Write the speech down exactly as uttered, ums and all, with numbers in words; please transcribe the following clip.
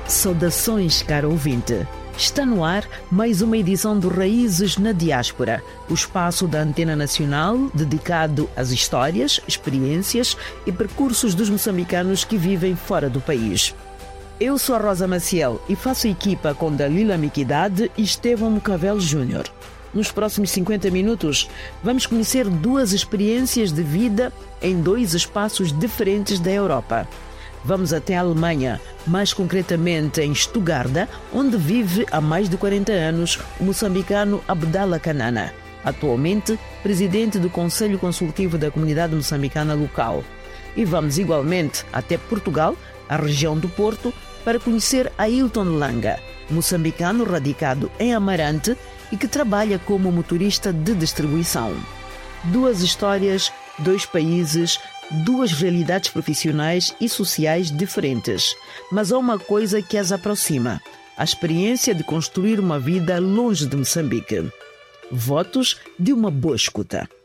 Saudações, caro ouvinte. Está no ar mais uma edição do Raízes na Diáspora, o espaço da Antena Nacional dedicado às histórias, experiências e percursos dos moçambicanos que vivem fora do país. Eu sou a Rosa Maciel e faço equipa com Dalila Miquidade e Estevão Mucavel Júnior. Nos próximos cinquenta minutos, vamos conhecer duas experiências de vida em dois espaços diferentes da Europa. Vamos até a Alemanha, mais concretamente em Stuttgart, onde vive há mais de quarenta anos o moçambicano Abdallah Kanana, atualmente presidente do Conselho Consultivo da Comunidade Moçambicana Local. E vamos igualmente até Portugal, a região do Porto, para conhecer Ailton Langa, moçambicano radicado em Amarante e que trabalha como motorista de distribuição. Duas histórias, dois países, duas realidades profissionais e sociais diferentes, mas há uma coisa que as aproxima: a experiência de construir uma vida longe de Moçambique. Votos de uma boa escuta.